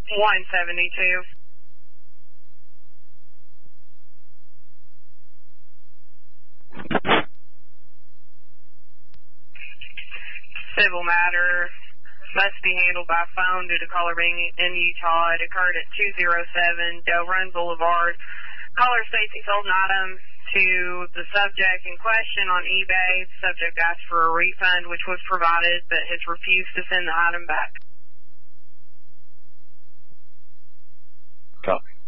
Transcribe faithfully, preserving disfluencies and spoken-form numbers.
one seventy-two. Civil matter must be handled by phone due to caller being in Utah. It occurred at two oh seven Del Run Boulevard. Caller states he sold an item to the subject in question on eBay. The subject asked for a refund, which was provided, but has refused to send the item back. Copy.